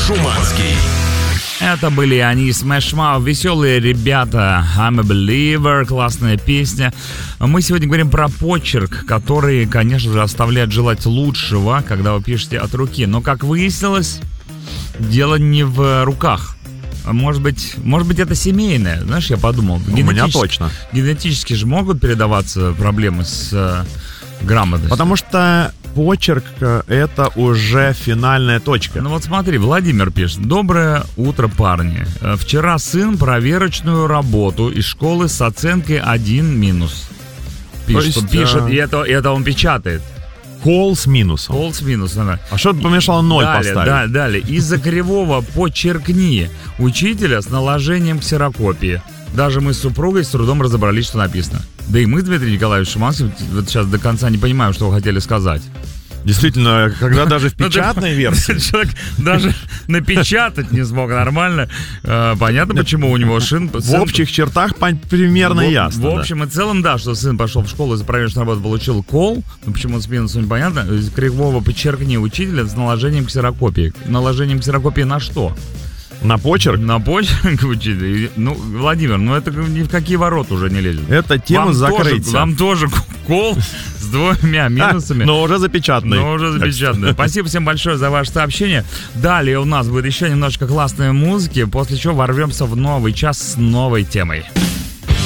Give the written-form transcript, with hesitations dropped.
Шуманский. Это были они, Smash Mouth, веселые ребята, I'm a Believer, классная песня. Мы сегодня говорим про почерк, который, конечно же, оставляет желать лучшего, когда вы пишете от руки. Но, как выяснилось, дело не в руках. Может быть, это семейное. Знаешь, я подумал. У меня точно. Генетически же могут передаваться проблемы с грамотностью. Потому что почерк — это уже финальная точка. Ну вот смотри, Владимир пишет. Доброе утро, парни. Вчера сын проверочную работу из школы с оценкой 1-. Пишет, и это он печатает. Кол с минусом. Кол с минусом, да. А что помешало 0 поставить? Далее. Из-за кривого подчеркни учителя с наложением ксерокопии. Даже мы с супругой с трудом разобрались, что написано. Да и мы, Дмитрий Николаевич Шуманский, вот сейчас до конца не понимаем, что вы хотели сказать. Действительно, когда даже в печатной версии. Человек даже напечатать не смог нормально. Понятно, почему у него сын... В общих чертах примерно ясно. В общем и целом, да, что сын пошел в школу и за проверочную работу получил кол. Ну, почему с минусом непонятно. Из кривого подчеркни учителя с наложением ксерокопии. Наложением ксерокопии на что? На почерк? На почерк учителя. Ну, Владимир, это ни в какие ворота уже не лезет. Это тема закрыта. Вам тоже кол с 2 минусами. Но уже запечатанный. Спасибо всем большое за ваше сообщение. Далее у нас будет еще немножко классной музыки, после чего ворвемся в новый час с новой темой.